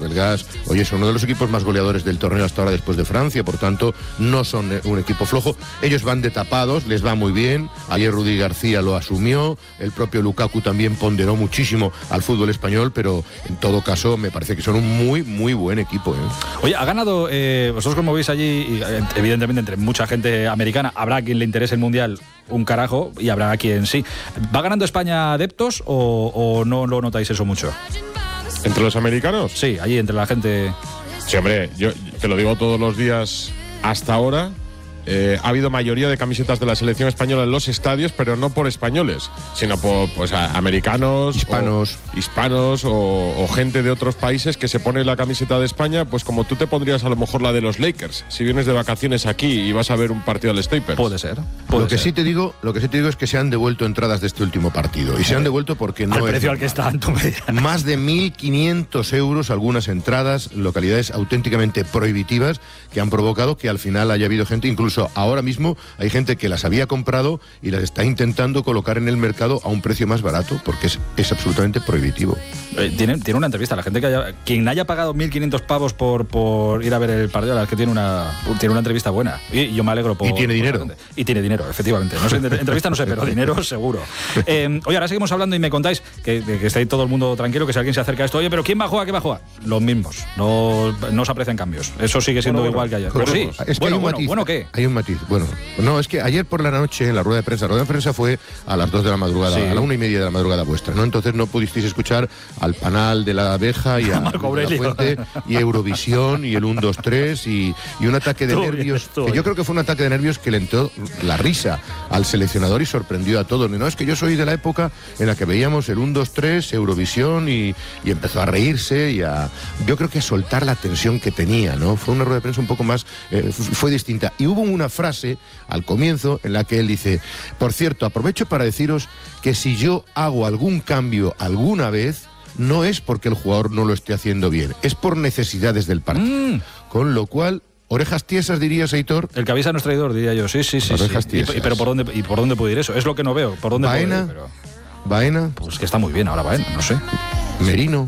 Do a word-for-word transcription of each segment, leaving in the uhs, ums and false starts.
belgas, oye, son uno de los equipos más goleadores del torneo hasta ahora después de Francia, por tanto, no son un equipo flojo. Ellos van de tapados, les va muy bien. Ayer Rudi García lo asumió, el propio Lukaku también ponderó muchísimo al fútbol español, pero en todo caso me parece que son un muy, muy buen equipo, ¿eh? Oye, ha ganado, eh, vosotros como veis allí, y, evidentemente entre mucha gente americana, habrá quien le interese el Mundial un carajo y habrá quien sí. ¿Va ganando España adeptos o, o no lo notáis eso mucho? ¿Entre los americanos? Sí, allí entre la gente. Sí, hombre, yo te lo digo todos los días hasta ahora. Eh, ha habido mayoría de camisetas de la selección española en los estadios, pero no por españoles, sino por pues, a, americanos, hispanos, o, hispanos o, o gente de otros países que se pone la camiseta de España, pues como tú te pondrías a lo mejor la de los Lakers, si vienes de vacaciones aquí y vas a ver un partido del Staples. Puede ser. Puede lo que ser. sí te digo, lo que sí te digo es que se han devuelto entradas de este último partido y se han devuelto porque no al es precio al que están, tú me dirás. Más de mil quinientos euros algunas entradas, localidades auténticamente prohibitivas que han provocado que al final haya habido gente, incluso ahora mismo hay gente que las había comprado y las está intentando colocar en el mercado a un precio más barato porque es, es absolutamente prohibitivo. Eh, tiene, tiene una entrevista, la gente que haya, quien haya pagado mil quinientos pavos por, por ir a ver el partido, la verdad es que tiene una, tiene una entrevista buena y, y yo me alegro por... Y tiene dinero. Y tiene dinero, efectivamente. No sé, entrevista no sé, pero dinero seguro. Eh, oye, ahora seguimos hablando y me contáis que, que estáis todo el mundo tranquilo, que si alguien se acerca a esto, oye, pero ¿quién va a jugar? ¿Qué va a jugar? Los mismos. No, no se aprecian cambios. Eso sigue siendo bueno, igual bueno, que ayer. Pero sí, es que bueno, hay un bueno, matiz, bueno, ¿qué? Hay un matiz. Bueno, no, es que ayer por la noche en la rueda de prensa, la rueda de prensa fue a las dos de la madrugada, sí. a la una y media de la madrugada vuestra, ¿no? Entonces no pudisteis escuchar al Panal de la Abeja y a Marco La Fuente y Eurovisión y el uno, dos, tres y, y un ataque de estuvo nervios, bien, que yo creo que fue un ataque de nervios que le entró la risa al seleccionador y sorprendió a todos. No, es que yo soy de la época en la que veíamos el uno, dos, tres, Eurovisión y, y empezó a reírse y a, yo creo que a soltar la tensión que tenía, ¿no? Fue una rueda de prensa un poco más, eh, fue distinta. Y hubo una frase al comienzo en la que él dice, por cierto, aprovecho para deciros que si yo hago algún cambio alguna vez, no es porque el jugador no lo esté haciendo bien, es por necesidades del partido. Mm. Con lo cual, orejas tiesas, dirías, Heitor. El que avisa no es traidor, diría yo. Sí, sí, sí. Orejas sí. tiesas. Y, pero ¿por dónde, ¿y por dónde puede ir eso? Es lo que no veo. ¿Por dónde Baena, puede ir? Pero... Baena. Pues que está muy bien ahora Baena, no sé. Merino.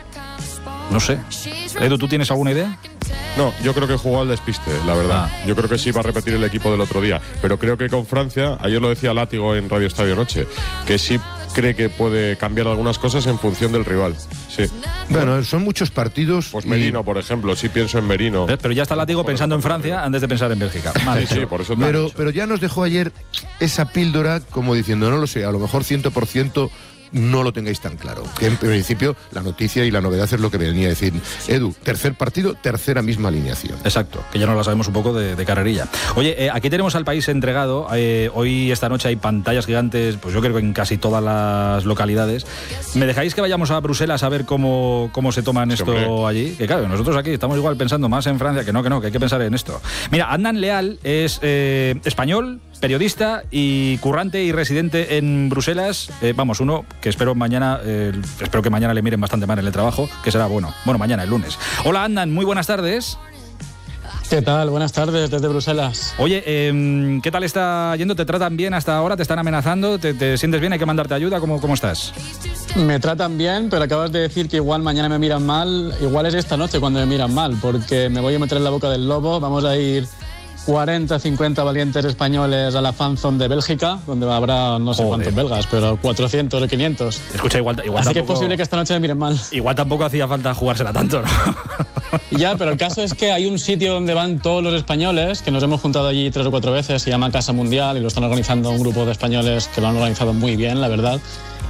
No sé. Edu, ¿tú tienes alguna idea? No, yo creo que jugó al despiste, la verdad. Ah. Yo creo que sí va a repetir el equipo del otro día. Pero creo que con Francia, ayer lo decía Látigo en Radio Estadio Noche, que sí cree que puede cambiar algunas cosas en función del rival. Sí. Bueno, son muchos partidos. Pues y... Merino, por ejemplo, sí pienso en Merino. Pero ya está Látigo pensando en Francia antes de pensar en Bélgica. Sí, sí, por eso te pero, pero ya nos dejó ayer esa píldora como diciendo, no lo sé, a lo mejor cien por ciento no lo tengáis tan claro. Que en principio la noticia y la novedad es lo que venía a decir Edu. Tercer partido, tercera misma alineación. Exacto, que ya no la sabemos un poco de, de carrerilla. Oye, eh, aquí tenemos al país entregado. Eh, hoy, esta noche, hay pantallas gigantes, pues yo creo que en casi todas las localidades. ¿Me dejáis que vayamos a Bruselas a ver cómo, cómo se toman esto sí, allí? Que claro, nosotros aquí estamos igual pensando más en Francia, que no, que no, que hay que pensar en esto. Mira, Adnan Leal es eh, español, periodista y currante y residente en Bruselas. Eh, vamos, uno que espero mañana, eh, espero que mañana le miren bastante mal en el trabajo, que será bueno, bueno, mañana, el lunes. Hola, Adnan, muy buenas tardes. ¿Qué tal? Buenas tardes desde Bruselas. Oye, eh, ¿qué tal está yendo? ¿Te tratan bien hasta ahora? ¿Te están amenazando? ¿Te, te sientes bien? ¿Hay que mandarte ayuda? ¿Cómo, cómo estás? Me tratan bien, pero acabas de decir que igual mañana me miran mal. Igual es esta noche cuando me miran mal, porque me voy a meter en la boca del lobo. Vamos a ir cuarenta, cincuenta valientes españoles a la fanzone de Bélgica, donde habrá no sé Joder. cuántos belgas, pero cuatrocientos o quinientos. Escucha, igual, igual Así tampoco, que es posible que esta noche me miren mal. Igual tampoco hacía falta jugársela tanto, ¿no? Ya, pero el caso es que hay un sitio donde van todos los españoles, que nos hemos juntado allí tres o cuatro veces, se llama Casa Mundial, y lo están organizando un grupo de españoles que lo han organizado muy bien, la verdad.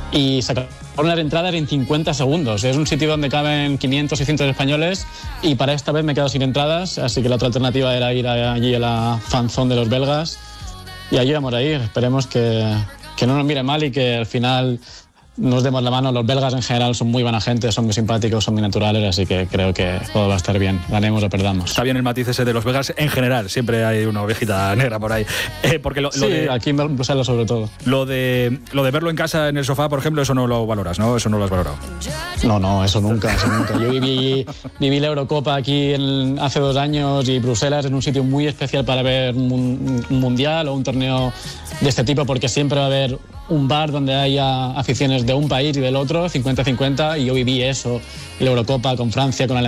Y sacaron las entradas en cincuenta segundos. Es un sitio donde caben quinientos, seiscientos españoles y para esta vez me he quedado sin entradas, así que la otra alternativa era ir allí a la fanzone de los belgas y allí vamos a ir. Esperemos que, que no nos miren mal y que al final nos demos la mano. Los belgas en general son muy buena gente, son muy simpáticos, son muy naturales, así que creo que todo va a estar bien, ganemos o perdamos. Está bien el matiz ese de los belgas en general, siempre hay una ovejita negra por ahí. Eh, porque lo, sí, lo de, aquí en Bruselas sobre todo. Lo de, lo de verlo en casa, en el sofá, por ejemplo, eso no lo valoras, ¿no? Eso no lo has valorado. No, no, eso nunca, eso nunca. Yo viví, viví la Eurocopa aquí en, hace dos años y Bruselas es un sitio muy especial para ver un, un mundial o un torneo de este tipo, porque siempre va a haber un bar donde haya aficiones de un país y del otro, cincuenta cincuenta, y yo viví eso, la Eurocopa con Francia, con Alemania.